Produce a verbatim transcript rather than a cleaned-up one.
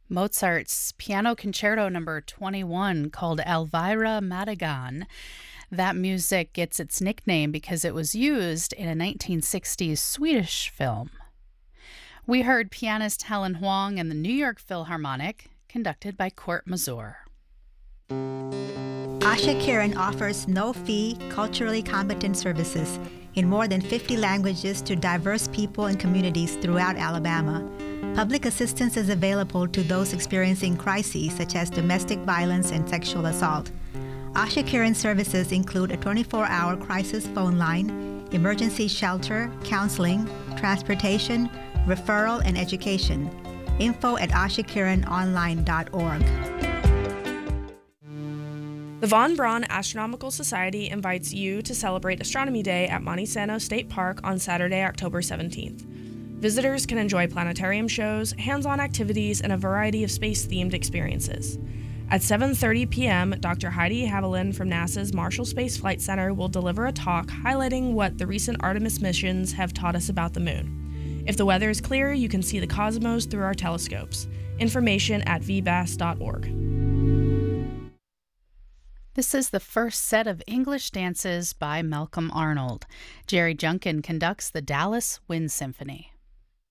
Mozart's Piano Concerto number twenty-one, called Elvira Madigan. That music gets its nickname because it was used in a nineteen sixties Swedish film. We heard pianist Helen Huang and the New York Philharmonic, conducted by Kurt Masur. Asha Kiran offers no-fee, culturally competent services in more than fifty languages to diverse people and communities throughout Alabama. Public assistance is available to those experiencing crises such as domestic violence and sexual assault. Asha Kiran services include a twenty-four hour crisis phone line, emergency shelter, counseling, transportation, referral, and education. Info at asha kiran online dot org. The Von Braun Astronomical Society invites you to celebrate Astronomy Day at Monte Sano State Park on Saturday, October seventeenth. Visitors can enjoy planetarium shows, hands-on activities, and a variety of space-themed experiences. At seven thirty p.m., Doctor Heidi Haviland from NASA's Marshall Space Flight Center will deliver a talk highlighting what the recent Artemis missions have taught us about the moon. If the weather is clear, you can see the cosmos through our telescopes. Information at v b a s dot org. This is the first set of English dances by Malcolm Arnold. Jerry Junkin conducts the Dallas Wind Symphony.